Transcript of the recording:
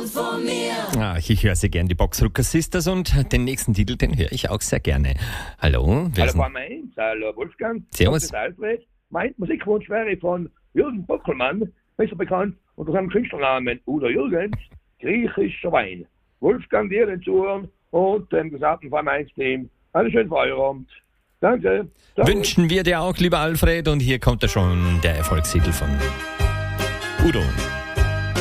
von mir. Ich höre sehr gern die Boxrucker Sisters und den nächsten Titel, den höre ich auch sehr gerne. Hallo, wer Hallo ist denn? Frau Mainz, hallo Wolfgang. Servus. Das ist Alfred. Mein Musikwunsch wäre von Jürgen Bockelmann, besser bekannt unter seinem Künstlernamen Udo Jürgens, griechischer Wein. Wolfgang, dir den Zuhören und dem gesamten Frau Mainz-Team einen schönen Feierabend. Danke. Ciao. Wünschen wir dir auch, lieber Alfred, und hier kommt er schon, der Erfolgstitel von Udo.